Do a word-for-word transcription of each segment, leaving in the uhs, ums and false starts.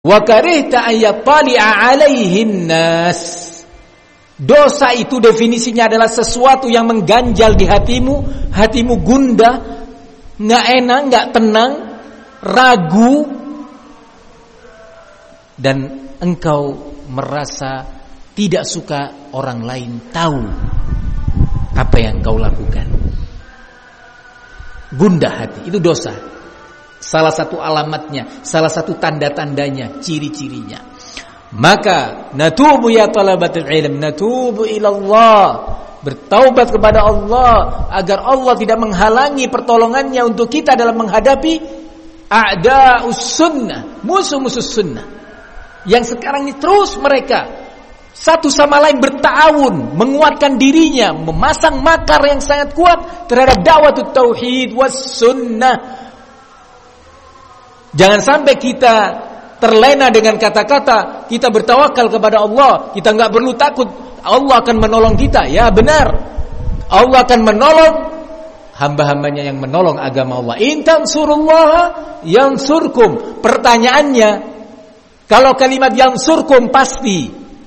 Wa karihta an yattali'a 'alaihin nas. Dosa itu definisinya adalah sesuatu yang mengganjal di hatimu, hatimu gundah, enggak enak, enggak tenang, ragu, dan engkau merasa tidak suka orang lain tahu apa yang kau lakukan. Gundah hati, itu dosa. Salah satu alamatnya, salah satu tanda-tandanya, ciri-cirinya. Maka natubu ya talabatul ilm, natubu ilallah, bertaubat kepada Allah agar Allah tidak menghalangi pertolongannya untuk kita dalam menghadapi a'da'us sunnah, musuh-musuh sunnah yang sekarang ini terus mereka satu sama lain bertawun, menguatkan dirinya, memasang makar yang sangat kuat terhadap dakwah tauhid was sunnah. Jangan sampai kita terlena dengan kata-kata kita bertawakal kepada Allah, kita enggak perlu takut Allah akan menolong kita. Ya benar, Allah akan menolong hamba-hambanya yang menolong agama Allah. In tansurullaha yansurkum. Pertanyaannya, kalau kalimat yansurkum pasti,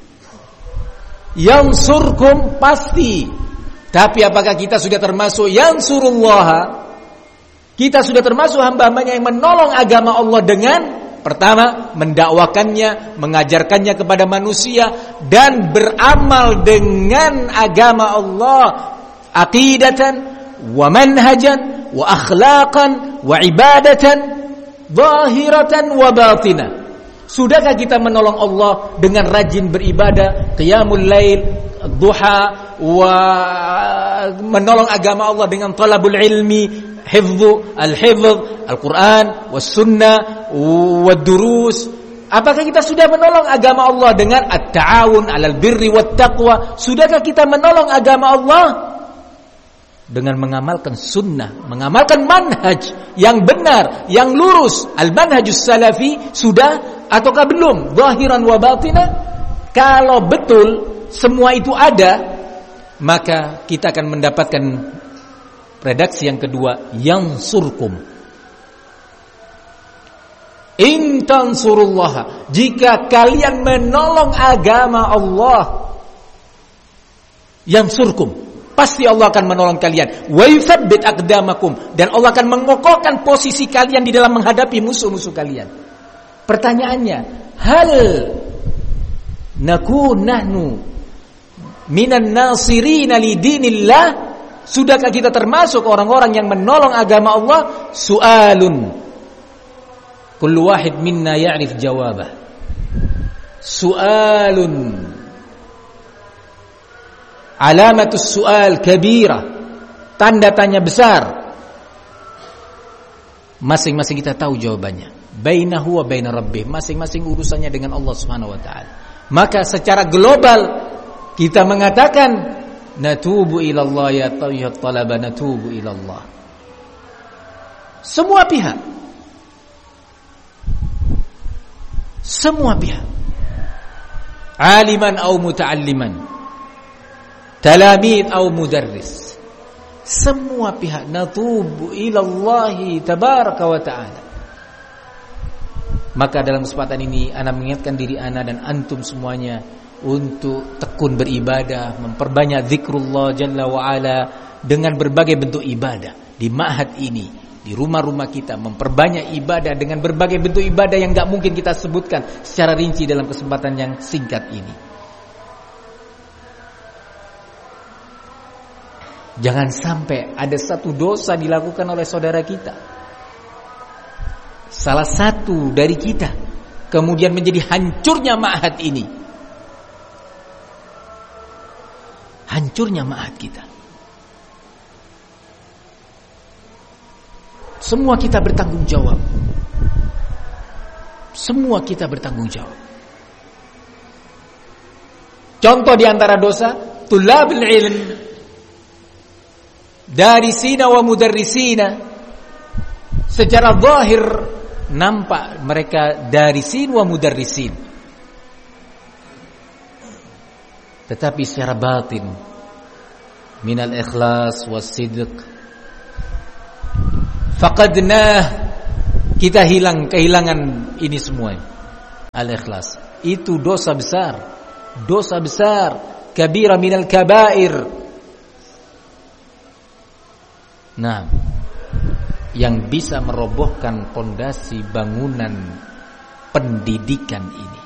yansurkum pasti, tapi apakah kita sudah termasuk yansurullaha? Kita sudah termasuk hamba-hambanya yang menolong agama Allah dengan pertama, mendakwakannya, mengajarkannya kepada manusia, dan beramal dengan agama Allah aqidatan wa manhajan wa akhlaqan wa ibadatan zahiratan wa batinah. Sudahkah kita menolong Allah dengan rajin beribadah, qiyamul lail, duha, wa menolong agama Allah dengan talabul ilmi, hifdzu al-hifdz Al-Quran was sunnah wad durus? Apakah kita sudah menolong agama Allah dengan at-ta'awun 'alal birri wat taqwa? Sudahkah kita menolong agama Allah dengan mengamalkan sunnah, mengamalkan manhaj yang benar, yang lurus, al-manhajus salafi? Sudah ataukah belum? Zahiran wa batinah. Kalau betul semua itu ada, maka kita akan mendapatkan redaksi yang kedua, yansurkum. In tansurullah, jika kalian menolong agama Allah, yansurkum, pasti Allah akan menolong kalian. Wa yuthabbit aqdamakum, dan Allah akan mengokohkan posisi kalian di dalam menghadapi musuh-musuh kalian. Pertanyaannya, hal nakun nahnu minan nasirina lidinillah? Sudahkah kita termasuk orang-orang yang menolong agama Allah? Su'alun kullu wahid minna ya'rif jawabah. Su'alun, alamatus su'al kabira, tanda tanya besar. Masing-masing kita tahu jawabannya. Bainahu wa baina rabbih, masing-masing urusannya dengan Allah Subhanahu wa taala. Maka secara global kita mengatakan natubu ilallah ya tayyib talaba, natubu ilallah. Semua pihak, semua pihak, aliman au muta'alliman, talamid au mudarris, semua pihak natubu ilallahi tabaraka wa ta'ala. Maka dalam kesempatan ini ana mengingatkan diri ana dan antum semuanya untuk tekun beribadah, memperbanyak zikrullah jalla wa ala dengan berbagai bentuk ibadah di ma'had ini, di rumah-rumah kita, memperbanyak ibadah dengan berbagai bentuk ibadah yang enggak mungkin kita sebutkan secara rinci dalam kesempatan yang singkat ini. Jangan sampai ada satu dosa dilakukan oleh saudara kita, salah satu dari kita, kemudian menjadi hancurnya ma'had ini, hancurnya ma'had kita. Semua kita bertanggung jawab. Semua kita bertanggung jawab. Contoh di antara dosa, tulabul ilm, darisina wa mudarrisina, secara zahir nampak mereka darisin wa mudarrisin, tetapi secara batin minal ikhlas was sidq faqadnah, kita hilang kehilangan ini semua. Al-ikhlas. Itu dosa besar. Dosa besar. Kabira minal kabair. Nah, yang bisa merobohkan pondasi bangunan pendidikan ini.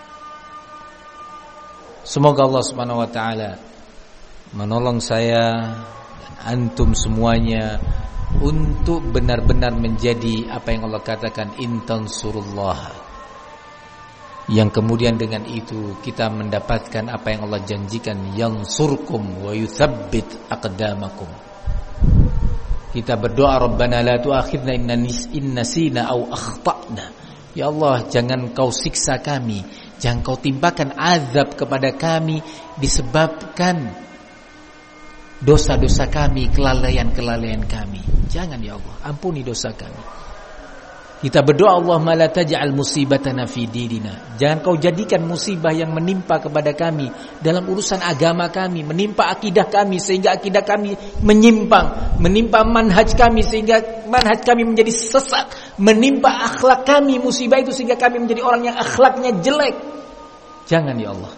Semoga Allah Subhanahu wa taala menolong saya dan antum semuanya untuk benar-benar menjadi apa yang Allah katakan intansurullah, yang kemudian dengan itu kita mendapatkan apa yang Allah janjikan, yansurkum wa yutsabbit aqdamakum. Kita berdoa, Rabbana la tu'akhidna in nasina aw akhtana. Ya Allah, jangan kau siksa kami, jangan kau timpakan azab kepada kami disebabkan dosa-dosa kami, kelalaian-kelalaian kami. Jangan ya Allah, ampuni dosa kami. Kita berdoa, Allahumma la taj'al musibatana fi dinina. Jangan kau jadikan musibah yang menimpa kepada kami dalam urusan agama kami, menimpa akidah kami sehingga akidah kami menyimpang, menimpa manhaj kami sehingga manhaj kami menjadi sesat, menimpa akhlak kami musibah itu sehingga kami menjadi orang yang akhlaknya jelek. Jangan ya Allah.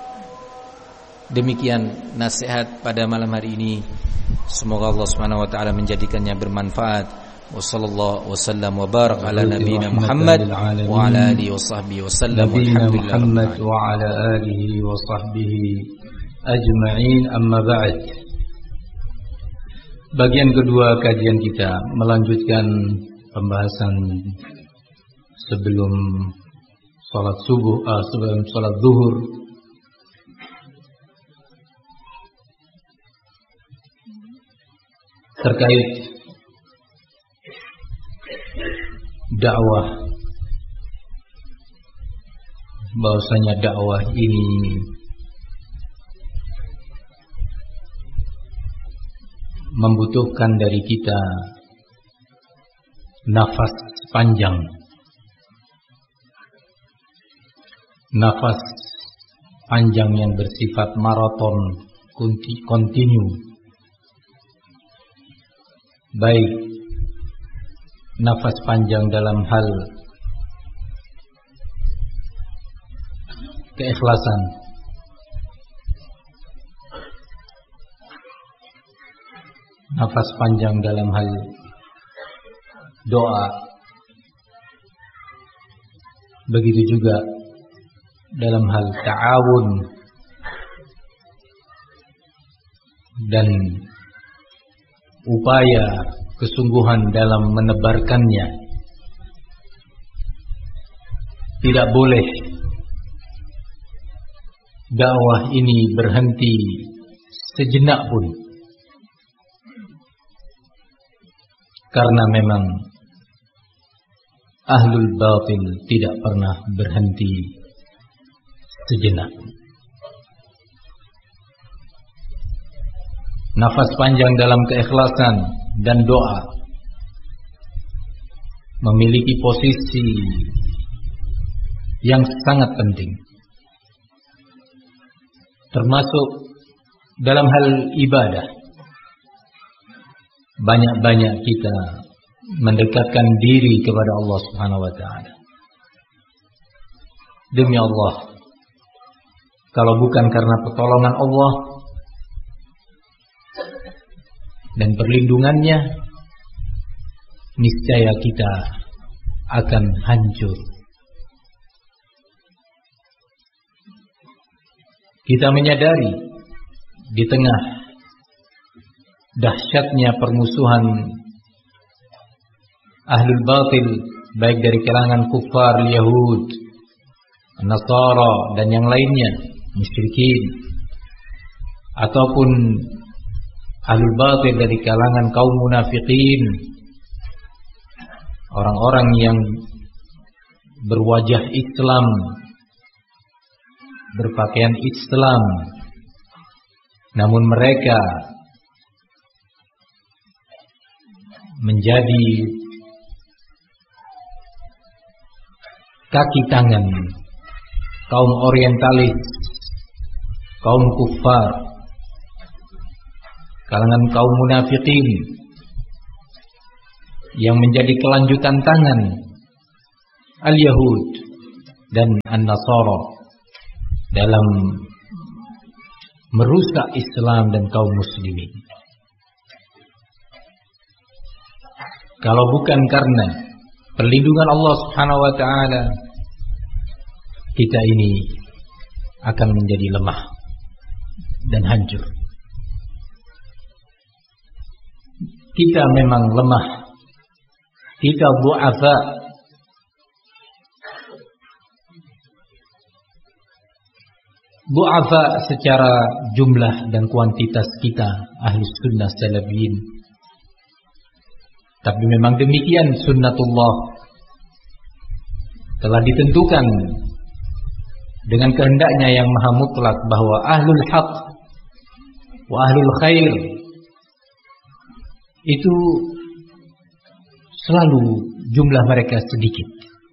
Demikian nasihat pada malam hari ini. Semoga Allah Subhanahu wa taala menjadikannya bermanfaat. Wassallallahu wasallam wa barak ala nabiyyina Muhammad wa ala alihi washabbihi wasallam. Alhamdulillah Muhammad wa ala alihi wa sahbihi ajma'in. Amma ba'd. Bagian kedua kajian kita melanjutkan pembahasan sebelum salat subuh, uh, sebelum salat zuhur. Terkait dakwah, bahwasanya dakwah ini membutuhkan dari kita nafas panjang, nafas panjang yang bersifat maraton, kontinu, baik nafas panjang dalam hal keikhlasan, nafas panjang dalam hal doa, begitu juga dalam hal ta'awun dan upaya kesungguhan dalam menebarkannya. Tidak boleh dakwah ini berhenti sejenak pun, karena memang ahlul batil tidak pernah berhenti sejenak. Nafas panjang dalam keikhlasan dan doa memiliki posisi yang sangat penting, termasuk dalam hal ibadah. Banyak-banyak kita mendekatkan diri kepada Allah Subhanahu wa taala. Demi Allah, kalau bukan karena pertolongan Allah dan perlindungannya, niscaya kita akan hancur. Kita menyadari di tengah dahsyatnya permusuhan ahlul batil, baik dari kalangan kufar Yahud, Nasara dan yang lainnya, musyrikin, ataupun ahlul batil dari kalangan kaum munafikin, orang-orang yang berwajah Islam, berpakaian Islam, namun mereka menjadi kaki tangan kaum orientalis, kaum kufar, kalangan kaum munafikin, yang menjadi kelanjutan tangan al-Yahud dan An-Nasara dalam merusak Islam dan kaum muslimin. Kalau bukan karena perlindungan Allah Subhanahu wa taala, kita ini akan menjadi lemah dan hancur. Kita memang lemah. Kita du'afa. Du'afa secara jumlah dan kuantitas kita ahli sunnah salafiyin. Tapi memang demikian sunnatullah telah ditentukan dengan kehendaknya yang maha mutlak bahwa ahlul haq wa ahlul khair itu selalu jumlah mereka sedikit.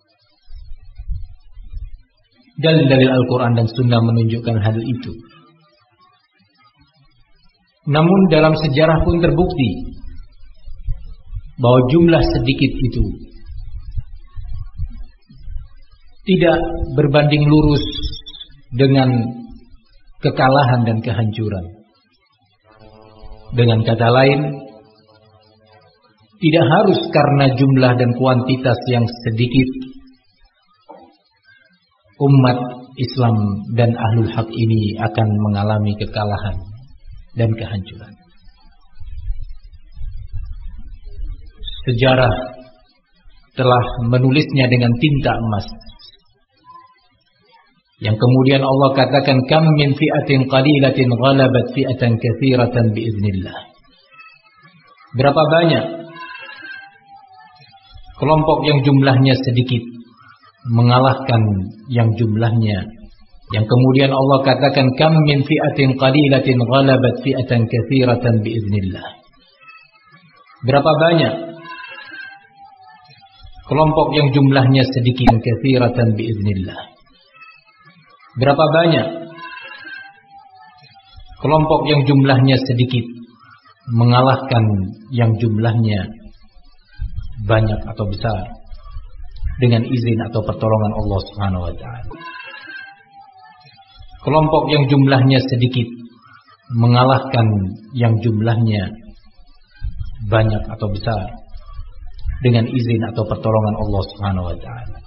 Dalil-dalil Al-Quran dan Sunnah menunjukkan hal itu. Namun dalam sejarah pun terbukti bahwa jumlah sedikit itu tidak berbanding lurus dengan kekalahan dan kehancuran. Dengan kata lain, tidak harus karena jumlah dan kuantitas yang sedikit umat Islam dan ahlul haq ini akan mengalami kekalahan dan kehancuran. Sejarah telah menulisnya dengan tinta emas, yang kemudian Allah katakan kam min fi'atin qalilatin ghalabat fi'atan katsiratan biiznillah. Berapa banyak kelompok yang jumlahnya sedikit mengalahkan yang jumlahnya, yang kemudian Allah katakan kam min fi'atin qalilatin ghalabat fi'atan katsiratan biiznillah. Berapa banyak kelompok yang jumlahnya sedikit katsiratan biiznillah. Berapa banyak kelompok yang jumlahnya sedikit mengalahkan yang jumlahnya banyak atau besar dengan izin atau pertolongan Allah Subhanahu wa taala. Kelompok yang jumlahnya sedikit mengalahkan yang jumlahnya banyak atau besar dengan izin atau pertolongan Allah Subhanahu wa taala.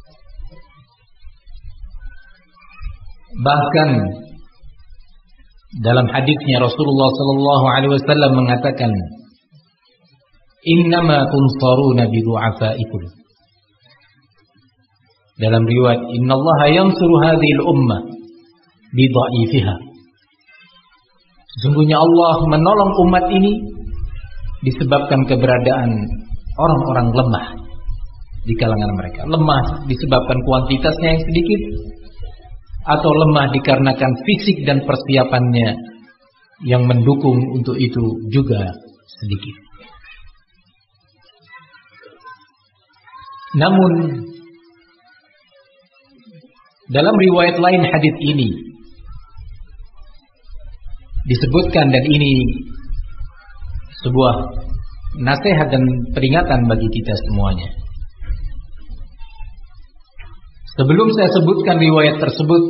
Bahkan dalam hadisnya Rasulullah sallallahu alaihi wasallam mengatakan, "Innama tunsaruna bi du'afaikum." Dalam riwayat, "Innallaha yansuru hadhil ummah bi dha'ifiha." Sesungguhnya Allah menolong umat ini disebabkan keberadaan orang-orang lemah di kalangan mereka. Lemah disebabkan kuantitasnya yang sedikit, atau lemah dikarenakan fisik dan persiapannya yang mendukung untuk itu juga sedikit. Namun dalam riwayat lain hadis ini disebutkan, dan ini sebuah nasihat dan peringatan bagi kita semuanya. Sebelum saya sebutkan riwayat tersebut,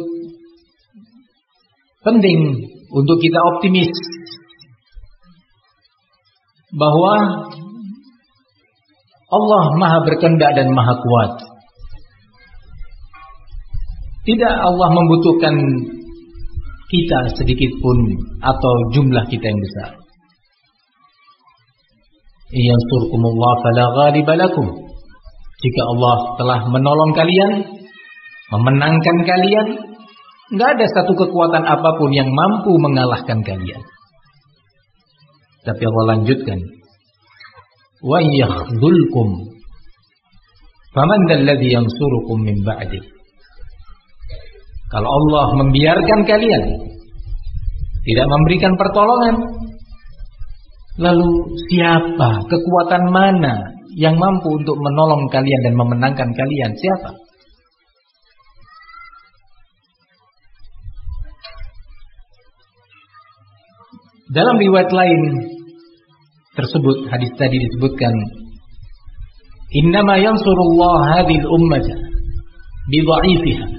penting untuk kita optimis bahwa Allah Maha berkehendak dan Maha kuat. Tidak Allah membutuhkan kita sedikit pun atau jumlah kita yang besar. Yansurkumullah fala ghaliba lakum. Jika Allah telah menolong kalian, memenangkan kalian, enggak ada satu kekuatan apapun yang mampu mengalahkan kalian. Tapi Allah lanjutkan, wa yakhdhulkum faman dzalladzi yansurukum min ba'di. Kalau Allah membiarkan kalian, tidak memberikan pertolongan, lalu siapa, kekuatan mana yang mampu untuk menolong kalian dan memenangkan kalian? Siapa? Dalam riwayat lain tersebut, hadis tadi disebutkan, innama yansurullah hadhil ummah bi dha'ifiha.